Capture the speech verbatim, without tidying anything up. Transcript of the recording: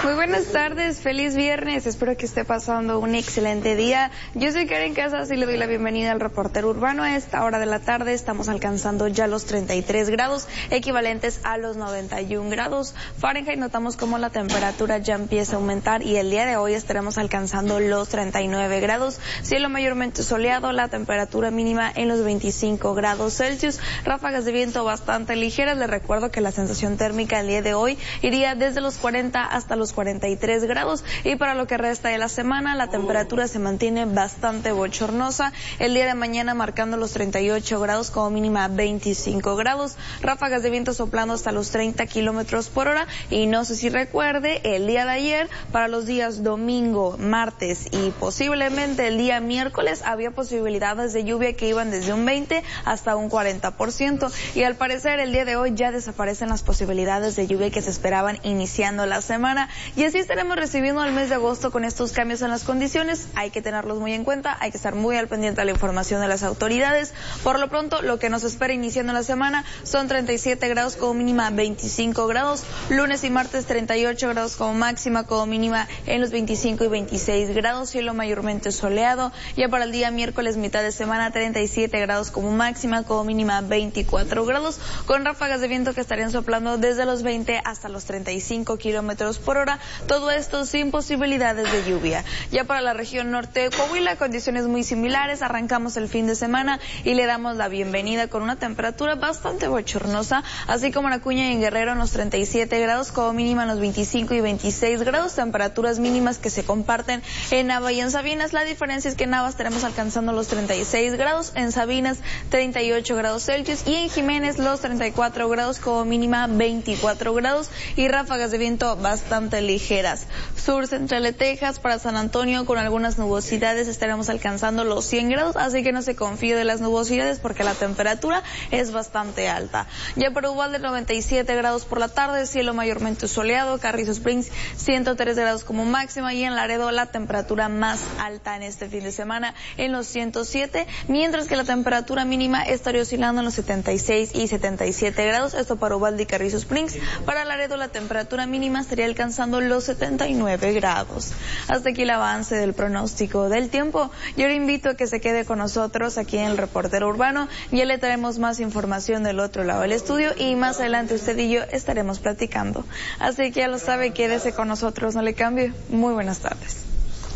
Muy buenas tardes, feliz viernes, espero que esté pasando un excelente día. Yo soy Karen Casas y le doy la bienvenida al reportero urbano. A esta hora de la tarde estamos alcanzando ya los treinta y tres grados, equivalentes a los noventa y un grados Fahrenheit. Notamos como la temperatura ya empieza a aumentar y el día de hoy estaremos alcanzando los treinta y nueve grados. Cielo mayormente soleado, la temperatura mínima en los veinticinco grados Celsius, ráfagas de viento bastante ligeras. Les recuerdo que la sensación térmica el día de hoy iría desde los cuarenta hasta los cuarenta y tres grados y para lo que resta de la semana la temperatura se mantiene bastante bochornosa. El día de mañana marcando los treinta y ocho grados, como mínima veinticinco grados, ráfagas de viento soplando hasta los treinta kilómetros por hora. Y no sé si recuerde, el día de ayer, para los días domingo, martes y posiblemente el día miércoles, había posibilidades de lluvia que iban desde un veinte hasta un cuarenta por ciento y al parecer el día de hoy ya desaparecen las posibilidades de lluvia que se esperaban iniciando la semana. Y así estaremos recibiendo el mes de agosto con estos cambios en las condiciones. Hay que tenerlos muy en cuenta, hay que estar muy al pendiente de la información de las autoridades. Por lo pronto, lo que nos espera iniciando la semana son treinta y siete grados como mínima veinticinco grados, lunes y martes treinta y ocho grados como máxima, como mínima en los veinticinco y veintiséis grados, cielo mayormente soleado. Ya para el día miércoles, mitad de semana, treinta y siete grados como máxima, como mínima veinticuatro grados, con ráfagas de viento que estarían soplando desde los veinte hasta los treinta y cinco kilómetros por hora. Todo esto sin posibilidades de lluvia. Ya para la región norte de Coahuila, condiciones muy similares. Arrancamos el fin de semana y le damos la bienvenida con una temperatura bastante bochornosa, así como en Acuña y en Guerrero en los treinta y siete grados, como mínima en los veinticinco y veintiséis grados, temperaturas mínimas que se comparten en Nava y en Sabinas. La diferencia es que en Navas estaremos alcanzando los treinta y seis grados, en Sabinas treinta y ocho grados Celsius y en Jiménez los treinta y cuatro grados, como mínima veinticuatro grados y ráfagas de viento bastante ligeras. Sur central de Texas, para San Antonio con algunas nubosidades estaremos alcanzando los cien grados, así que no se confíe de las nubosidades porque la temperatura es bastante alta. Ya para Uvalde noventa y siete grados por la tarde, cielo mayormente soleado, Carrizo Springs ciento tres grados como máxima y en Laredo la temperatura más alta en este fin de semana en los ciento siete, mientras que la temperatura mínima estaría oscilando en los setenta y seis y setenta y siete grados, esto para Uvalde y Carrizo Springs. Para Laredo la temperatura mínima estaría alcanzando los setenta y nueve grados. Hasta aquí el avance del pronóstico del tiempo. Yo le invito a que se quede con nosotros aquí en el Reportero Urbano. Ya le traemos más información del otro lado del estudio y más adelante usted y yo estaremos platicando. Así que ya lo sabe, quédese con nosotros, no le cambie. Muy buenas tardes.